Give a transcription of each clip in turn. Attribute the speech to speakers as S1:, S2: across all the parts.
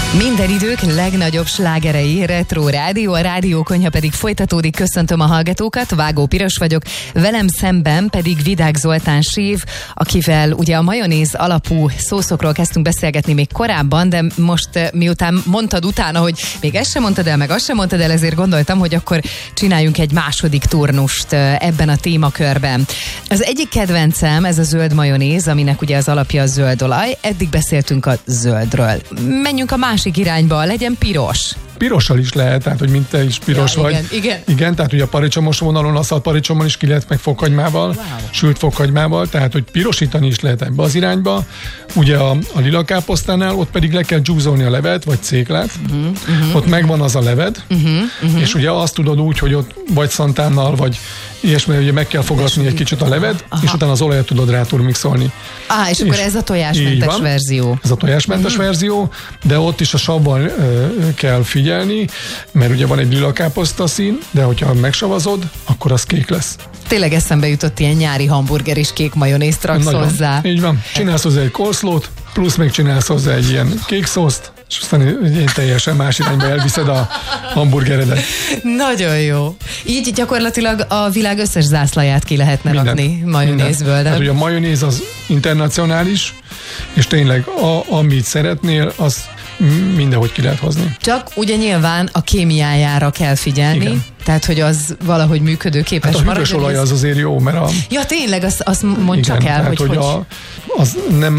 S1: Minden idők legnagyobb slágerei, Retro Rádió, a rádiókonyha pedig folytatódik. Köszöntöm a hallgatókat, Vágó Piros vagyok, velem szemben pedig Vidág Zoltán séf, akivel ugye a majonéz alapú szószokról kezdtünk beszélgetni még korábban, de most miután mondtad utána, hogy még ezt sem mondtad el, meg azt sem mondtad el, ezért gondoltam, hogy akkor csináljunk egy második turnust ebben a témakörben. Az egyik kedvencem ez a zöld majonéz, aminek ugye az alapja a zöld olaj. Eddig beszéltünk a zöldről. Menjünk a másik irányba, legyen piros.
S2: Pirossal is lehet, tehát hogy mint te is piros vagy. Igen, tehát ugye a paradicsomos vonalon, aszalt paradicsommal is ki lehet, meg fokhagymával, sült fokhagymával, tehát hogy pirosítani is lehet ebbe az irányba. Ugye a lila káposztánál ott pedig le kell dzsúzolni a levet, vagy céklát. Ott megvan az a leved, és ugye azt tudod úgy, hogy ott vagy szantánnal, vagy ilyesmi, ugye meg kell fogatni egy kicsit a leved, és utána az olajat tudod rá turmixolni.
S1: És akkor ez a tojásmentes verzió.
S2: Ez a tojásmentes verzió, de ott is a savval kell figyelni, mert ugye van egy lila káposzta szín, de hogyha megsavazod, akkor az kék lesz.
S1: Tényleg eszembe jutott ilyen nyári hamburger és kék majonézt raksz hozzá.
S2: Így van. Csinálsz hozzá egy coleslaw-t, plusz még csinálsz hozzá egy ilyen kék szószt, és aztán teljesen más irányba elviszed a hamburgeredet.
S1: Nagyon jó. Így gyakorlatilag a világ összes zászlaját ki lehetne rakni majonézből.
S2: Hát ugye a majonéz az internacionális, és tényleg amit szeretnél, az mindenhogy ki lehet hozni.
S1: Csak ugye nyilván a kémiájára kell figyelni, igen. Tehát, hogy az valahogy működőképes
S2: maradjon. Hát a hűvös olaj az azért jó, mert
S1: Ja, tényleg, azt mondd csak el,
S2: tehát, hogy az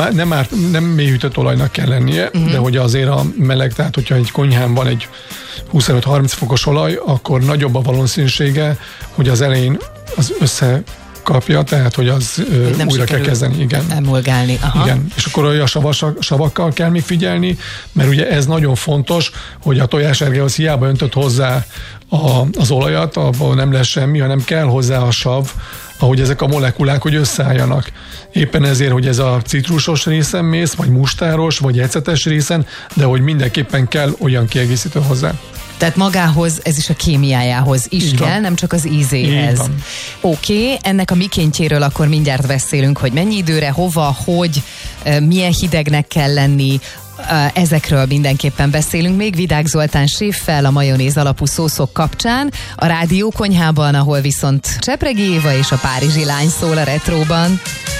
S2: nem mélyhűtött olajnak kell lennie, de hogy azért a meleg, tehát hogyha egy konyhán van egy 25-30 fokos olaj, akkor nagyobb a valószínűsége, hogy az elején az összekapja, tehát hogy az újra kell kezdeni. Igen.
S1: Emulgálni.
S2: Igen. És akkor olyan savakkal kell még figyelni, mert ugye ez nagyon fontos, hogy a tojásergehoz hiába öntött hozzá az olajat, abban nem lesz semmi, hanem kell hozzá a sav, ahogy ezek a molekulák, hogy összeálljanak. Éppen ezért, hogy ez a citrusos részen mész, vagy mustáros, vagy ecetes részen, de hogy mindenképpen kell olyan kiegészítő hozzá.
S1: Tehát magához, ez is a kémiájához is így kell, van. Nem csak az ízéhez. Oké, ennek a mikéntjéről akkor mindjárt beszélünk, hogy mennyi időre, hova, hogy, milyen hidegnek kell lenni, ezekről mindenképpen beszélünk még Vidág Zoltán séffel a majonéz alapú szószok kapcsán, a rádiókonyhában, ahol viszont Csepregi Éva és a párizsi lány szól a retróban.